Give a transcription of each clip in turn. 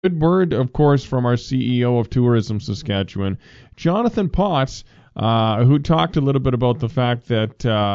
Good word, of course, from our CEO of Tourism Saskatchewan, Jonathan Potts, who talked a little bit about the fact that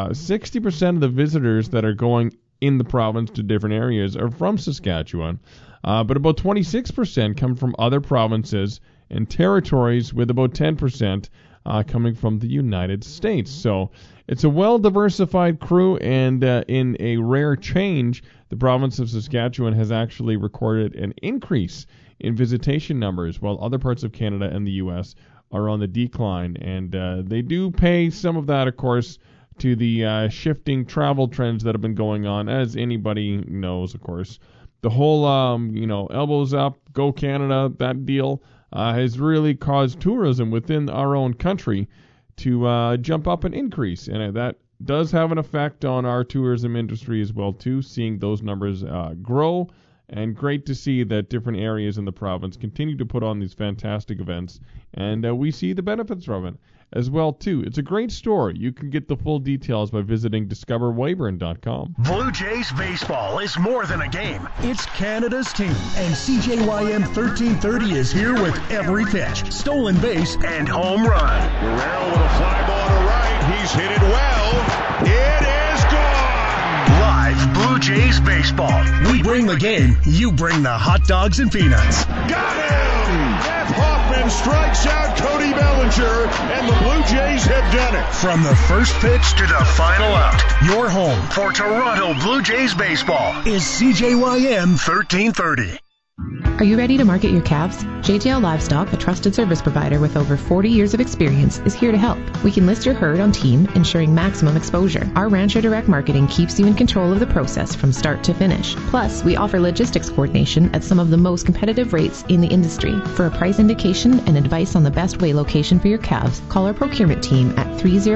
60% of the visitors that are going in the province to different areas are from Saskatchewan, but about 26% come from other provinces and territories, with about 10% coming from the United States. So it's a well-diversified crew, and in a rare change, the province of Saskatchewan has actually recorded an increase in visitation numbers, while other parts of Canada and the U.S. are on the decline. And they do pay some of that, of course, to the shifting travel trends that have been going on, as anybody knows, of course. The whole, elbows up, go Canada, that deal has really caused tourism within our own country to jump up and increase. And that does have an effect on our tourism industry as well, too, seeing those numbers grow. And great to see that different areas in the province continue to put on these fantastic events. And we see the benefits from it as well, too. It's a great story. You can get the full details by visiting discoverweyburn.com. Blue Jays baseball is more than a game. It's Canada's team, and CJYM 1330 is here with every pitch, stolen base, and home run. Guerrero with a fly ball to right. He's hit it well. It is gone. Live Blue Jays baseball. We bring the game. You bring the hot dogs and peanuts. Got him! Jeff Hoffman strikes out Cody Bellinger, and the Blue Jays have done it. From the first pitch to the final out, your home for Toronto Blue Jays baseball is CJYM 1330. Are you ready to market your calves? JGL Livestock, a trusted service provider with over 40 years of experience, is here to help. We can list your herd on team, ensuring maximum exposure. Our Rancher Direct Marketing keeps you in control of the process from start to finish. Plus, we offer logistics coordination at some of the most competitive rates in the industry. For a price indication and advice on the best weigh location for your calves, call our procurement team at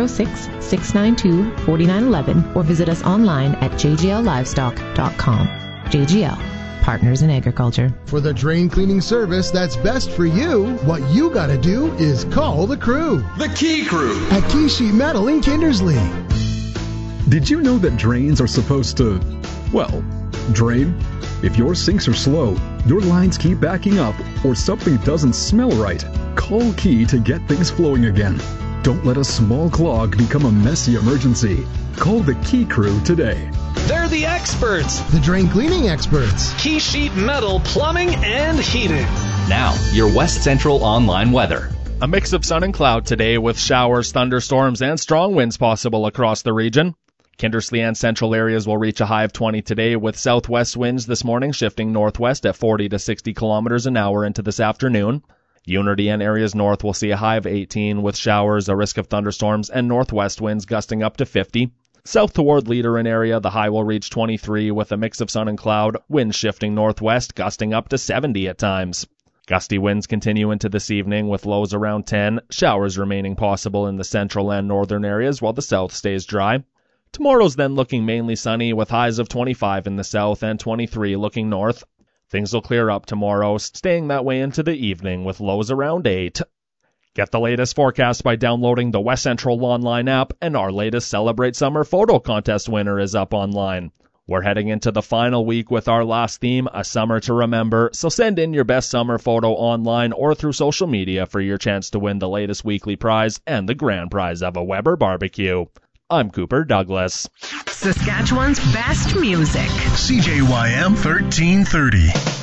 306-692-4911 or visit us online at jgllivestock.com. JGL. Partners in Agriculture. For the drain cleaning service that's best for you, what you gotta do is call the crew. The Key Crew at Key Sheet Metal in Kindersley. Did you know that drains are supposed to, drain? If your sinks are slow, your lines keep backing up, or something doesn't smell right, call Key to get things flowing again. Don't let a small clog become a messy emergency. Call the Key Crew today. They're the experts. The drain cleaning experts. Key Sheet Metal Plumbing and Heating. Now, your West Central online weather. A mix of sun and cloud today with showers, thunderstorms, and strong winds possible across the region. Kindersley and central areas will reach a high of 20 today, with southwest winds this morning shifting northwest at 40 to 60 kilometers an hour into this afternoon. Unity and areas north will see a high of 18 with showers, a risk of thunderstorms, and northwest winds gusting up to 50. South toward Leader and area, the high will reach 23 with a mix of sun and cloud, winds shifting northwest, gusting up to 70 at times. Gusty winds continue into this evening with lows around 10, showers remaining possible in the central and northern areas while the south stays dry. Tomorrow's then looking mainly sunny with highs of 25 in the south and 23 looking north. Things will clear up tomorrow, staying that way into the evening with lows around 8. Get the latest forecast by downloading the West Central online app, and our latest Celebrate Summer photo contest winner is up online. We're heading into the final week with our last theme, A Summer to Remember, so send in your best summer photo online or through social media for your chance to win the latest weekly prize and the grand prize of a Weber barbecue. I'm Cooper Douglas. Saskatchewan's best music. CJYM 1330.